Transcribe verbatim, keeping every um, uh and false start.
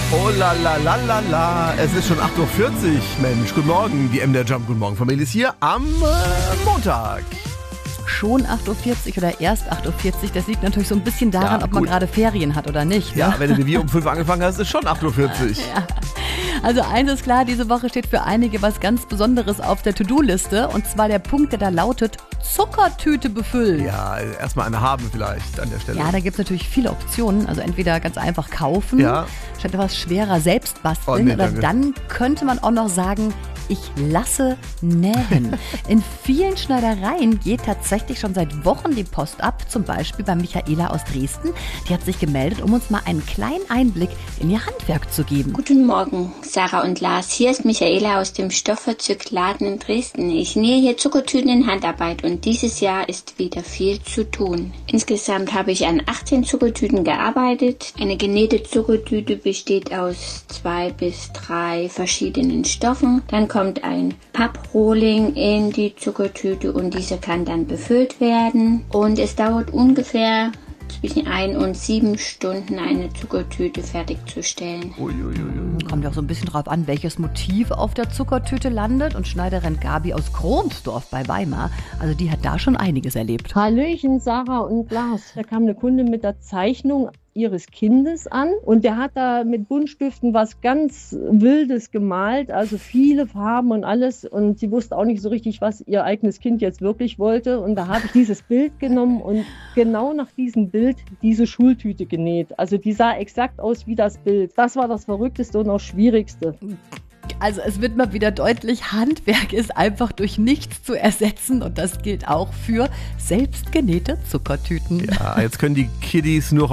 Oh la la la la la, es ist schon acht Uhr vierzig. Mensch, guten Morgen, die M D R Jump, guten Morgen. Familie ist hier am äh, Montag. Schon acht Uhr vierzig oder erst acht Uhr vierzig, das liegt natürlich so ein bisschen daran, Ja, ob man gut. gerade Ferien hat oder nicht. Ne? Ja, wenn du wie um fünf angefangen hast, ist schon acht Uhr vierzig. Ja. Also eins ist klar, diese Woche steht für einige was ganz Besonderes auf der To-Do-Liste. Und zwar der Punkt, der da lautet, Zuckertüte befüllen. Ja, erstmal eine haben vielleicht an der Stelle. Ja, da gibt es natürlich viele Optionen. Also entweder ganz einfach kaufen, Ja. statt etwas schwerer selbst basteln. Oh, nee, oder danke. dann könnte man auch noch sagen, ich lasse nähen. In vielen Schneidereien geht tatsächlich schon seit Wochen die Post ab. Zum Beispiel bei Michaela aus Dresden. Die hat sich gemeldet, um uns mal einen kleinen Einblick in ihr Handwerk zu geben. Guten Morgen, Sarah und Lars. Hier ist Michaela aus dem Stoffverzückladen in Dresden. Ich nähe hier Zuckertüten in Handarbeit und dieses Jahr ist wieder viel zu tun. Insgesamt habe ich an achtzehn Zuckertüten gearbeitet. Eine genähte Zuckertüte besteht aus zwei bis drei verschiedenen Stoffen. Dann kommt ein Papprohling in die Zuckertüte und diese kann dann befüllt werden. Und es dauert ungefähr zwischen ein und sieben Stunden eine Zuckertüte fertigzustellen. Uiuiui. Kommt ja auch so ein bisschen drauf an, welches Motiv auf der Zuckertüte landet. Und Schneiderin Gabi aus Kronsdorf bei Weimar, also die hat da schon einiges erlebt. Hallöchen, Sarah und Lars. Da kam eine Kundin mit der Zeichnung ihres Kindes an und der hat da mit Buntstiften was ganz Wildes gemalt, also viele Farben und alles, und sie wusste auch nicht so richtig, was ihr eigenes Kind jetzt wirklich wollte, und da habe ich dieses Bild genommen und genau nach diesem Bild diese Schultüte genäht. Also die sah exakt aus wie das Bild. Das war das Verrückteste und auch Schwierigste. Also es wird mal wieder deutlich, Handwerk ist einfach durch nichts zu ersetzen und das gilt auch für selbstgenähte Zuckertüten. Ja, jetzt können die Kiddies nur